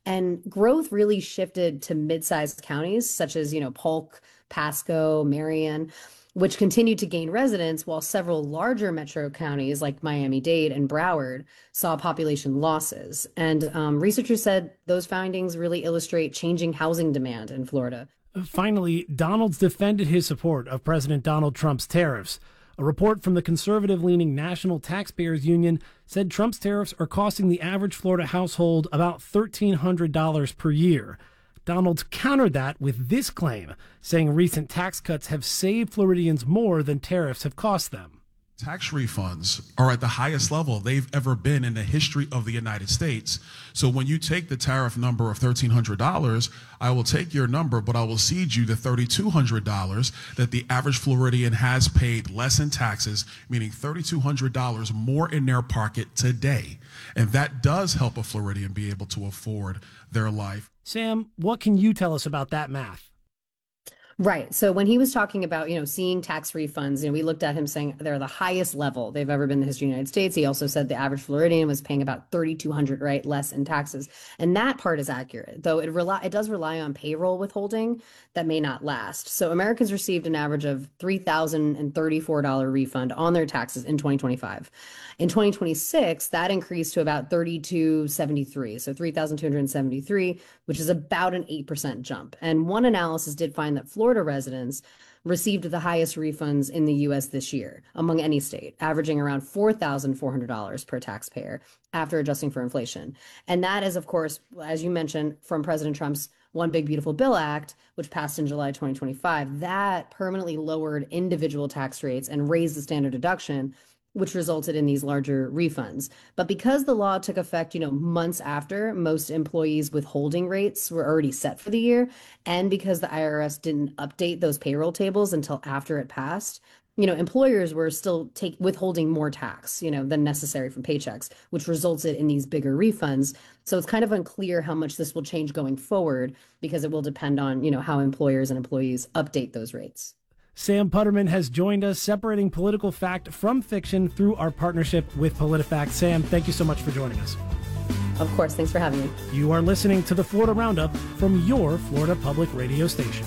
And growth really shifted to mid-sized counties such as, Polk, Pasco, Marion, which continued to gain residents, while several larger metro counties like Miami-Dade and Broward saw population losses. And researchers said those findings really illustrate changing housing demand in Florida. Finally, Donalds defended his support of President Donald Trump's tariffs. A report from the conservative-leaning National Taxpayers Union said Trump's tariffs are costing the average Florida household about $1,300 per year. Donalds countered that with this claim, saying recent tax cuts have saved Floridians more than tariffs have cost them. Tax refunds are at the highest level they've ever been in the history of the United States. So when you take the tariff number of $1,300, I will take your number, but I will cede you the $3,200 that the average Floridian has paid less in taxes, meaning $3,200 more in their pocket today. And that does help a Floridian be able to afford their life. Sam, what can you tell us about that math? Right. So when he was talking about, seeing tax refunds, we looked at him saying they're the highest level they've ever been in the history of the United States. He also said the average Floridian was paying about $3,200, right, less in taxes. And that part is accurate, though it does rely on payroll withholding that may not last. So Americans received an average of $3,034 refund on their taxes in 2025. In 2026, that increased to about $3,273, so $3,273, which is about an 8% jump. And one analysis did find that Florida residents received the highest refunds in the U.S. this year among any state, averaging around $4,400 per taxpayer after adjusting for inflation. And that is, of course, as you mentioned, from President Trump's One Big Beautiful Bill Act, which passed in July 2025. That permanently lowered individual tax rates and raised the standard deduction, which resulted in these larger refunds. But because the law took effect, months after most employees' withholding rates were already set for the year, and because the IRS didn't update those payroll tables until after it passed, employers were still withholding more tax, than necessary from paychecks, which resulted in these bigger refunds. So it's kind of unclear how much this will change going forward because it will depend on, how employers and employees update those rates. Sam Putterman has joined us, separating political fact from fiction through our partnership with PolitiFact. Sam, thank you so much for joining us. Of course. Thanks for having me. You are listening to the Florida Roundup from your Florida Public Radio station.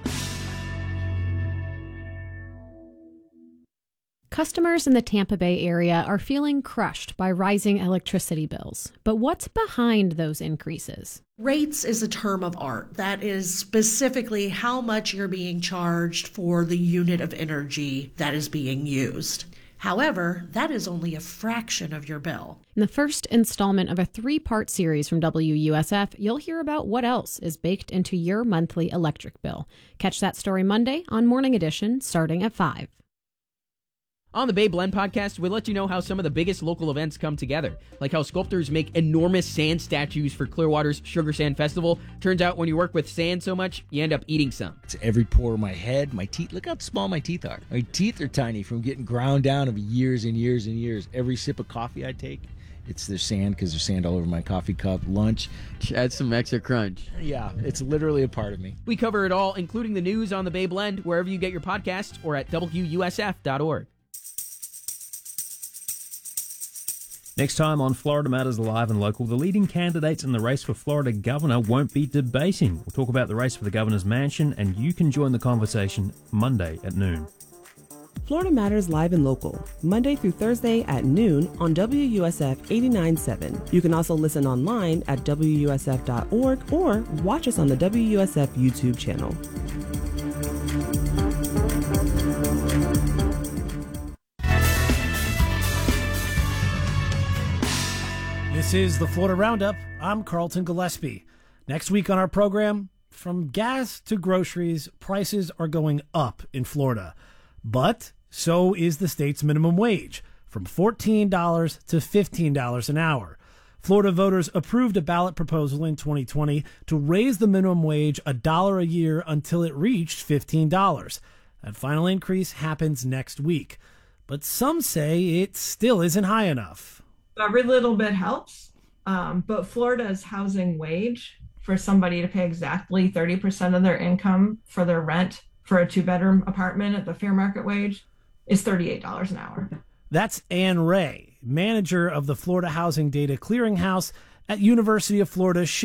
Customers in the Tampa Bay area are feeling crushed by rising electricity bills. But what's behind those increases? Rates is a term of art. That is specifically how much you're being charged for the unit of energy that is being used. However, that is only a fraction of your bill. In the first installment of a 3-part series from WUSF, you'll hear about what else is baked into your monthly electric bill. Catch that story Monday on Morning Edition, starting at 5. On the Bay Blend podcast, we let you know how some of the biggest local events come together, like how sculptors make enormous sand statues for Clearwater's Sugar Sand Festival. Turns out when you work with sand so much, you end up eating some. It's every pore of my head, my teeth. Look how small my teeth are. My teeth are tiny from getting ground down of years and years and years. Every sip of coffee I take, it's there's sand because there's sand all over my coffee cup. Lunch. Add some extra crunch. Yeah, it's literally a part of me. We cover it all, including the news on the Bay Blend, wherever you get your podcasts or at WUSF.org. Next time on Florida Matters Live and Local, the leading candidates in the race for Florida governor won't be debating. We'll talk about the race for the governor's mansion, and you can join the conversation Monday at noon. Florida Matters Live and Local, Monday through Thursday at noon on WUSF 89.7. You can also listen online at WUSF.org or watch us on the WUSF YouTube channel. This is the Florida Roundup. I'm Carlton Gillespie. Next week on our program, from gas to groceries, prices are going up in Florida. But so is the state's minimum wage, from $14 to $15 an hour. Florida voters approved a ballot proposal in 2020 to raise the minimum wage $1 a year until it reached $15. That final increase happens next week. But some say it still isn't high enough. Every little bit helps, but Florida's housing wage for somebody to pay exactly 30% of their income for their rent for a 2-bedroom apartment at the fair market wage is $38 an hour. That's Ann Ray, manager of the Florida Housing Data Clearinghouse at University of Florida